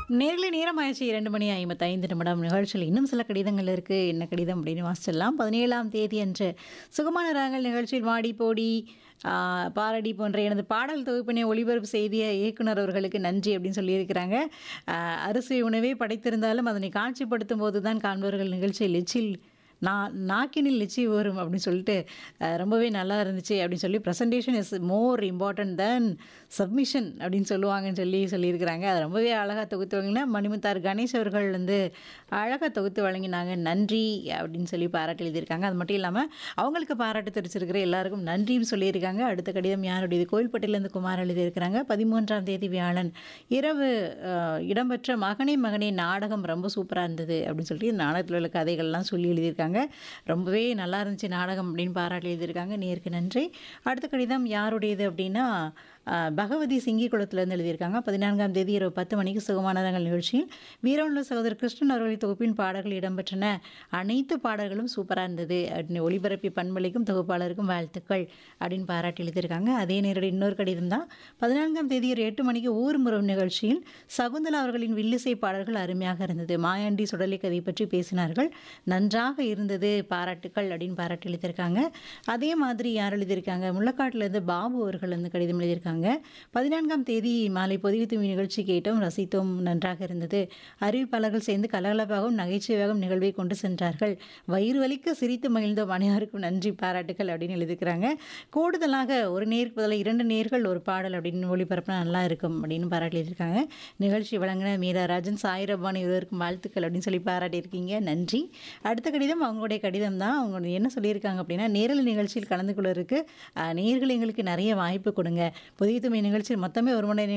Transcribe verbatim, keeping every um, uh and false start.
நேர்ல நேரமாயிருச்சு இரண்டு மணி ஐம்பத்தி ஐந்து நிமிடம் நிகழ்ச்சியில் இன்னும் சில கடிதங்கள் இருக்கு. என்ன கடிதம் அப்படின்னு வாசிச்சிடலாம். பதினேழாம் தேதி அன்று சுகமான ராகங்கள் நிகழ்ச்சியில் வாடி போடி ஆ, பாரடி போன்ற எனது பாடல் தொகுப்பினை ஒளிபரப்பு செய்திய இயக்குனர் அவர்களுக்கு நன்றி அப்படின்னு சொல்லியிருக்கிறாங்க. ஆ, அறுசுவை உணவே படைத்திருந்தாலும் அதனை காட்சிப்படுத்தும் போது தான் காண்பவர்கள் நிகழ்ச்சியில் எச்சில் நா நாக்கினில் எச்சி வரும் அப்படின்னு சொல்லிட்டு அஹ், ரொம்பவே நல்லா இருந்துச்சு அப்படின்னு சொல்லி presentation is more important then submission அப்படின்னு சொல்லுவாங்கன்னு சொல்லி சொல்லியிருக்கிறாங்க. அது ரொம்பவே அழகாக தொகுத்து வழங்கினா மணிமுத்தார் கணேஷ் அவர்கள் வந்து அழகாக தொகுத்து வழங்கினாங்க. நன்றி அப்படின்னு சொல்லி பாராட்டு எழுதியிருக்காங்க. அது மட்டும் இல்லாமல் அவங்களுக்கு பாராட்டு தெரிவிச்சிருக்கிற எல்லாருக்கும் நன்றியும் சொல்லியிருக்காங்க. அடுத்த கடிதம் யாருடையது? கோயில்பட்டியிலேருந்து குமார் எழுதியிருக்கிறாங்க. பதிமூன்றாம் தேதி வியாழன் இரவு அஹ், இடம்பெற்ற மகனே மகனே நாடகம் ரொம்ப சூப்பராக இருந்தது அப்படின்னு சொல்லி நாடகத்தில் உள்ள கதைகள்லாம் சொல்லி எழுதியிருக்காங்க. ரொம்பவே நல்லா இருந்துச்சு நாடகம் அப்படின்னு பாராட்டி எழுதியிருக்காங்க. நேருக்கு நன்றி. அடுத்த கடிதம் யாருடையது அப்படின்னா அஹ், பகவதி சிங்கிக்குளத்துலேருந்து எழுதியிருக்காங்க. பதினான்காம் தேதி இரவு பத்து மணிக்கு சுகமானதங்கள் நிகழ்ச்சியில் வீரமுள்ள சகோதரர் கிருஷ்ணன் அவர்களின் தொகுப்பின் பாடல்கள் இடம்பெற்றன. அனைத்து பாடல்களும் சூப்பராக இருந்தது அப்படின்னு ஒளிபரப்பி பண்பளிக்கும் தொகுப்பாளருக்கும் வாழ்த்துக்கள் அப்படின்னு பாராட்டி எழுதியிருக்காங்க. அதே நேரடி இன்னொரு கடிதம் தான். பதினான்காம் தேதி ஒரு எட்டு மணிக்கு ஊர் முறம் நிகழ்ச்சியில் சகுந்தலா அவர்களின் வில்லிசை பாடல்கள் அருமையாக இருந்தது. மாயாண்டி சுடலை கதை பற்றி பேசினார்கள். நன்றாக இருந்தது, பாராட்டுக்கள் அப்படின்னு பாராட்டி எழுதியிருக்காங்க. அதே மாதிரி யார் எழுதியிருக்காங்க? முள்ளக்காட்டிலேருந்து பாபு அவர்கள் வந்து கடிதம் எழுதியிருக்காங்க. பதினான்காம் தேதி மாலை பொதிவு தூவி நிகழ்ச்சி கேட்டோம், ரசித்தோம், நன்றாக இருந்தது. அறிவிப்பாளர்கள் சேர்ந்து கலகலப்பாகவும் நகைச்சுவையாகவும் நிகழ்வை கொண்டு சென்றார்கள். வயிறு வலிக்க சிரித்து மகிழ்ந்தோம், அனைவருக்கும் நன்றி, பாராட்டுக்கள் அப்படின்னு எழுதியிருக்கிறாங்க. கூடுதலாக ஒரு நேருக்கு பதிலாக இரண்டு நேர்கள் ஒரு பாடல் அப்படின்னு ஒளிபரப்புனா நல்லா இருக்கும் அப்படின்னு பாராட்டி எழுதியிருக்காங்க. நிகழ்ச்சி வழங்கின மீரா ராஜன், சாயிரபானி இருவருக்கும் வாழ்த்துக்கள் அப்படின்னு சொல்லி பாராட்டியிருக்கீங்க. நன்றி. அடுத்த கடிதம் அவங்களுடைய கடிதம் தான். அவங்க என்ன சொல்லியிருக்காங்க அப்படின்னா, நேரலை நிகழ்ச்சியில் கலந்து கொள்வதற்கு அஹ், நேயர்கள் எங்களுக்கு நிறைய வாய்ப்பு கொடுங்க. புதிய துமை நிகழ்ச்சியில் மொத்தமே ஒரு மணி நேரம்